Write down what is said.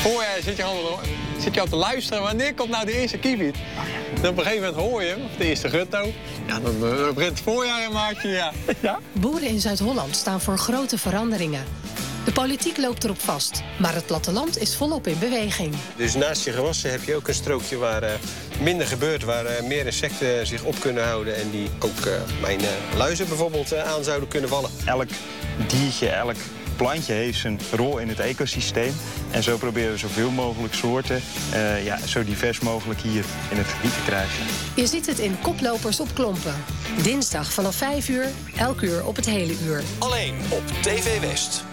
Voorjaar zit je al te luisteren. Wanneer komt nou de eerste kieviet? Dan op een gegeven moment hoor je hem, of de eerste gutto. Ja, dan begint het voorjaar en maak je, ja. Ja. Boeren in Zuid-Holland staan voor grote veranderingen. De politiek loopt erop vast, maar het platteland is volop in beweging. Dus naast je gewassen heb je ook een strookje waar minder gebeurt, waar meer insecten zich op kunnen houden en die ook mijn luizen bijvoorbeeld aan zouden kunnen vallen. Elk diertje, elk plantje heeft zijn rol in het ecosysteem. En zo proberen we zoveel mogelijk soorten zo divers mogelijk hier in het gebied te krijgen. Je ziet het in Koplopers op Klompen. Dinsdag vanaf 5 uur, elk uur op het hele uur. Alleen op TV West.